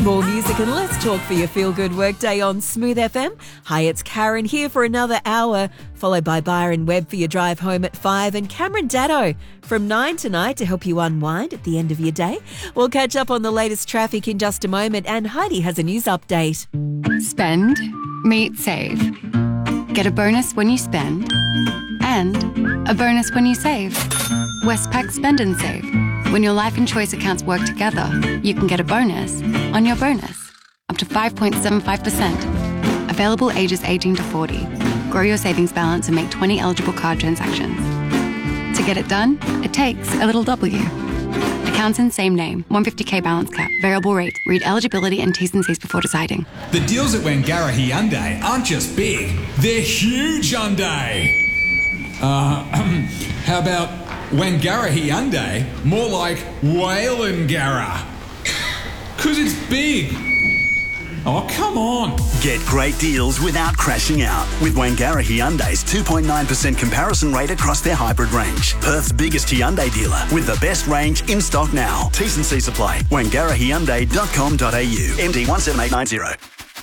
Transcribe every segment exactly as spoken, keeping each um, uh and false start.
More music and less talk for your feel-good workday on Smooth F M. Hi, it's Karen here for another hour, followed by Byron Webb for your drive home at five and Cameron Daddo from nine tonight to help you unwind at the end of your day. We'll catch up on the latest traffic in just a moment, and Heidi has a news update. Spend, meet, save. Get a bonus when you spend and a bonus when you save. Westpac Spend and Save. When your life and choice accounts work together, you can get a bonus on your bonus, up to five point seven five percent. Available ages eighteen to forty. Grow your savings balance and make twenty eligible card transactions. To get it done, it takes a little W. Accounts in same name, one hundred fifty thousand balance cap, variable rate. Read eligibility and T's and C's before deciding. The deals at Wangara Hyundai aren't just big, they're huge Hyundai. Uh, how about Wangara Hyundai, more like Whalengara? Because it's big. Oh, come on. Get great deals without crashing out with Wangara Hyundai's two point nine percent comparison rate across their hybrid range. Perth's biggest Hyundai dealer with the best range in stock now. T's and C's apply. wangara hyundai dot com dot a u. M D one seven eight nine zero.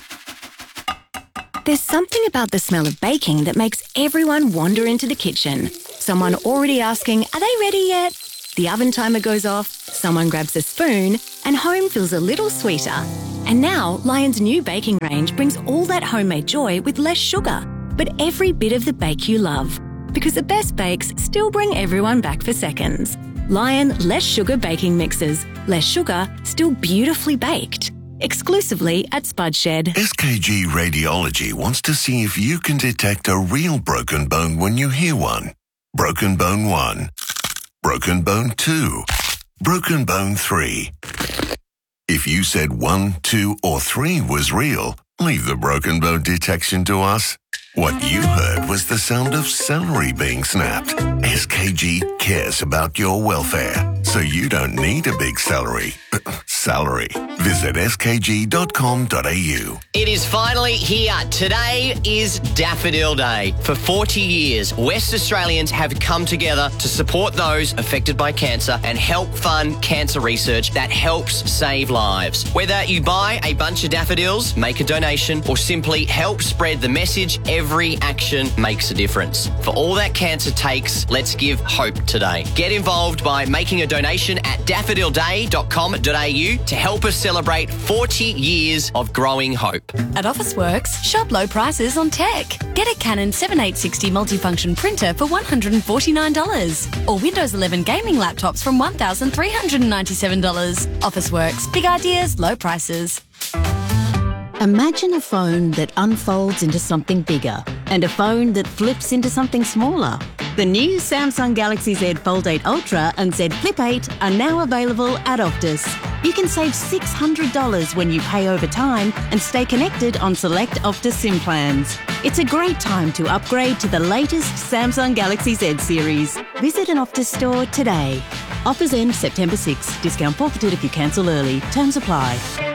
There's something about the smell of baking that makes everyone wander into the kitchen. Someone already asking, are they ready yet? The oven timer goes off, someone grabs a spoon, and home feels a little sweeter. And now, Lion's new baking range brings all that homemade joy with less sugar, but every bit of the bake you love. Because the best bakes still bring everyone back for seconds. Lion Less Sugar Baking Mixes. Less sugar, still beautifully baked. Exclusively at Spudshed. S K G Radiology wants to see if you can detect a real broken bone when you hear one. Broken bone one. Broken bone two. Broken bone three. If you said one, two, or three was real, leave the broken bone detection to us. What you heard was the sound of celery being snapped. S K G cares about your welfare, so you don't need a big celery. Salary. Visit s k g dot com dot a u. It is finally here. Today is Daffodil Day. For forty years, West Australians have come together to support those affected by cancer and help fund cancer research that helps save lives. Whether you buy a bunch of daffodils, make a donation, or simply help spread the message, every action makes a difference. For all that cancer takes, let's give hope today. Get involved by making a donation at daffodil day dot com dot a u to help us celebrate forty years of growing hope. At Officeworks, shop low prices on tech. Get a Canon seventy-eight sixty multifunction printer for one hundred forty-nine dollars or Windows eleven gaming laptops from one thousand three hundred ninety-seven dollars. Officeworks, big ideas, low prices. Imagine a phone that unfolds into something bigger and a phone that flips into something smaller. The new Samsung Galaxy Z Fold eight Ultra and Z Flip eight are now available at Optus. You can save six hundred dollars when you pay over time and stay connected on select Optus SIM plans. It's a great time to upgrade to the latest Samsung Galaxy Z series. Visit an Optus store today. Offers end September sixth. Discount forfeited if you cancel early. Terms apply.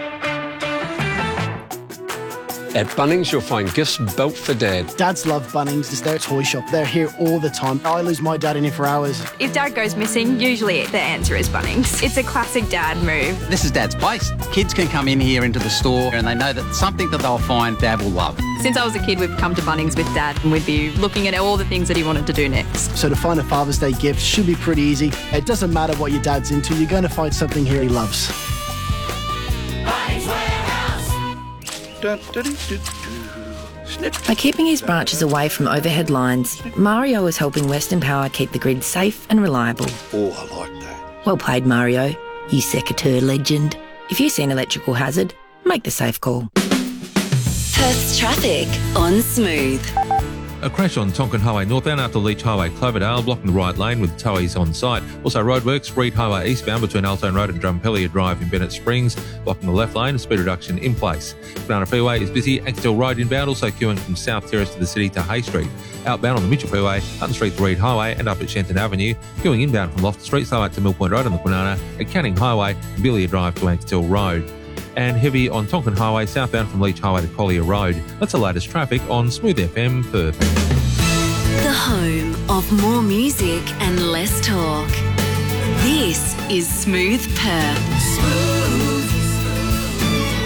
At Bunnings, you'll find gifts built for Dad. Dads love Bunnings. It's their toy shop. They're here all the time. I lose my dad in here for hours. If Dad goes missing, usually the answer is Bunnings. It's a classic Dad move. This is Dad's place. Kids can come in here into the store and they know that something that they'll find Dad will love. Since I was a kid, we've come to Bunnings with Dad and we'd be looking at all the things that he wanted to do next. So to find a Father's Day gift should be pretty easy. It doesn't matter what your dad's into, you're going to find something here he loves. Bunnings Warehouse. Dun, dun, dun, dun. By keeping his branches away from overhead lines, Mario is helping Western Power keep the grid safe and reliable. Oh, I like that. Well played, Mario, you secateurs legend. If you see an electrical hazard, make the safe call. Perth's traffic on Smooth. A crash on Tonkin Highway northbound after Leach Highway Cloverdale, blocking the right lane with towies on site. Also roadworks, Reed Highway eastbound between Altone Road and Drumpelia Drive in Bennett Springs, blocking the left lane, speed reduction in place. Banana Freeway is busy, Axtell Road inbound, also queuing from South Terrace to the city to Hay Street. Outbound on the Mitchell Freeway, Hutton Street to Reed Highway and up at Shenton Avenue, queuing inbound from Loftus Street, slow out to Mill Point Road on the Kwinana, at Canning Highway and Belia Drive to Axtell Road. And heavy on Tonkin Highway, southbound from Leach Highway to Collier Road. That's the latest traffic on Smooth F M Perth. The home of more music and less talk. This is Smooth Perth. Smooth.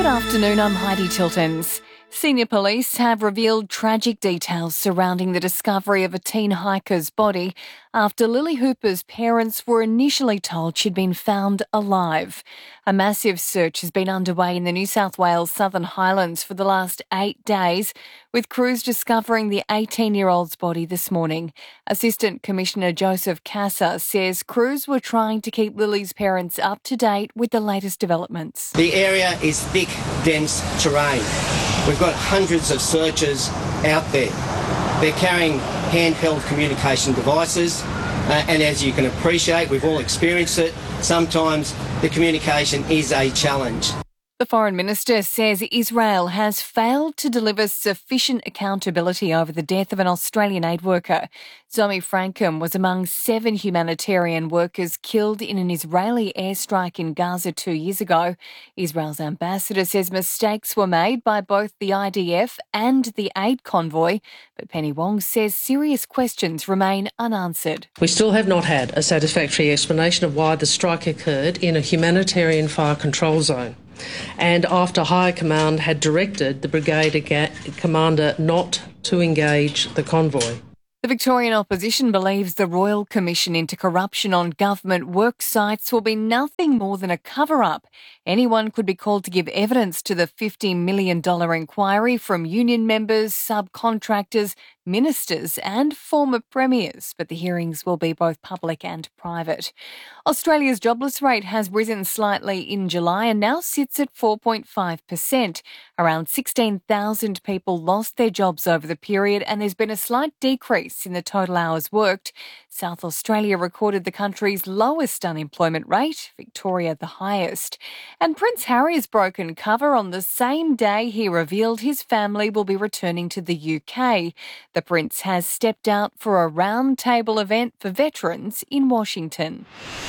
Good afternoon, I'm Heidi Tiltons. Senior police have revealed tragic details surrounding the discovery of a teen hiker's body after Lily Hooper's parents were initially told she'd been found alive. A massive search has been underway in the New South Wales Southern Highlands for the last eight days, with crews discovering the eighteen-year-old's body this morning. Assistant Commissioner Joseph Casa says crews were trying to keep Lily's parents up to date with the latest developments. The area is thick, dense terrain. We've got hundreds of searchers out there. They're carrying handheld communication devices, uh, and as you can appreciate, we've all experienced it, sometimes the communication is a challenge. The Foreign Minister says Israel has failed to deliver sufficient accountability over the death of an Australian aid worker. Zoe Frankham was among seven humanitarian workers killed in an Israeli airstrike in Gaza two years ago. Israel's ambassador says mistakes were made by both the I D F and the aid convoy, but Penny Wong says serious questions remain unanswered. We still have not had a satisfactory explanation of why the strike occurred in a humanitarian fire control zone, and after High Command had directed the brigade commander not to engage the convoy. The Victorian opposition believes the Royal Commission into Corruption on Government work sites will be nothing more than a cover-up. Anyone could be called to give evidence to the fifty million dollars inquiry from union members, subcontractors, ministers and former premiers, but the hearings will be both public and private. Australia's jobless rate has risen slightly in July and now sits at four point five percent. Around sixteen thousand people lost their jobs over the period, and there's been a slight decrease in the total hours worked. South Australia recorded the country's lowest unemployment rate, Victoria the highest. And Prince Harry has broken cover on the same day he revealed his family will be returning to the U K. The Prince has stepped out for a roundtable event for veterans in Washington.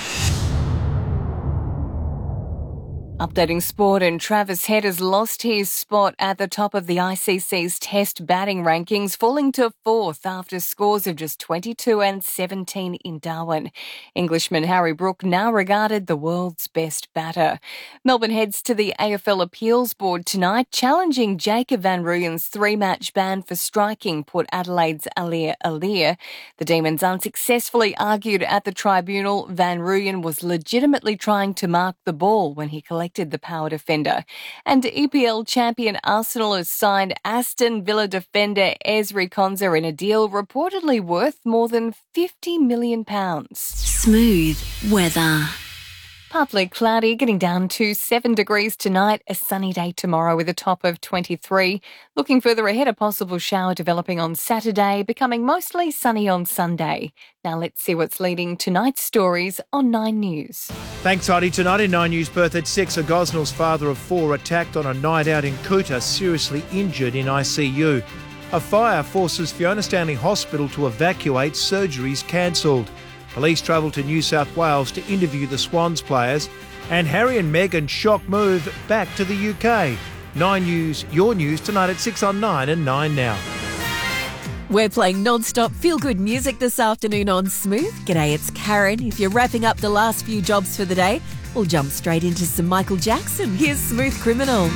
Updating sport, and Travis Head has lost his spot at the top of the I C C's Test batting rankings, falling to fourth after scores of just twenty-two and seventeen in Darwin. Englishman Harry Brook now regarded the world's best batter. Melbourne heads to the A F L Appeals Board tonight, challenging Jacob van Rooyen's three-match ban for striking Port Adelaide's Alir Alir. The Demons unsuccessfully argued at the tribunal Van Rooyen was legitimately trying to mark the ball when he collected the power defender. And E P L champion Arsenal has signed Aston Villa defender Ezri Konsa in a deal reportedly worth more than fifty million pounds. Smooth weather. Partly cloudy, getting down to seven degrees tonight, a sunny day tomorrow with a top of twenty-three. Looking further ahead, a possible shower developing on Saturday, becoming mostly sunny on Sunday. Now let's see what's leading tonight's stories on Nine News. Thanks, Heidi. Tonight in Nine News, Perth at six, a Gosnell's father of four attacked on a night out in Coota, seriously injured in I C U. A fire forces Fiona Stanley Hospital to evacuate, surgeries cancelled. Police travel to New South Wales to interview the Swans players. And Harry and Meghan shock move back to the U K. Nine News, your news tonight at six on Nine and Nine Now. We're playing non-stop feel-good music this afternoon on Smooth. G'day, it's Karen. If you're wrapping up the last few jobs for the day, we'll jump straight into some Michael Jackson. Here's Smooth Criminal.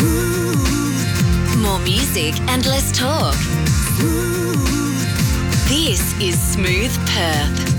More music and less talk. This is Smooth Perth.